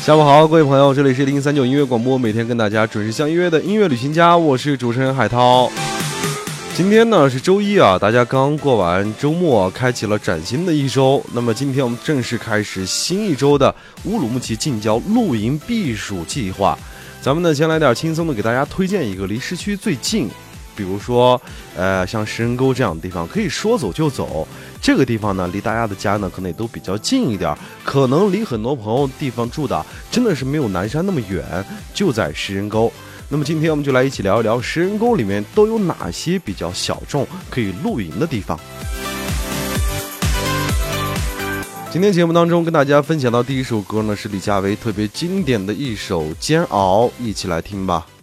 下午好，各位朋友，这里是1039音乐广播，每天跟大家准时相约的音乐旅行家，我是主持人海涛。今天呢是周一啊，大家刚过完周末，开启了崭新的一周。那么今天我们正式开始新一周的乌鲁木齐近郊露营避暑计划。咱们呢先来点轻松的，给大家推荐一个离市区最近，比如说像石人沟这样的地方，可以说走就走。这个地方呢离大家的家呢可能也都比较近一点，可能离很多朋友地方住的真的是没有南山那么远，就在石人沟。那么今天我们就来一起聊一聊石人沟里面都有哪些比较小众可以露营的地方。今天节目当中跟大家分享到第一首歌呢，是李佳薇特别经典的一首《煎熬》，一起来听吧。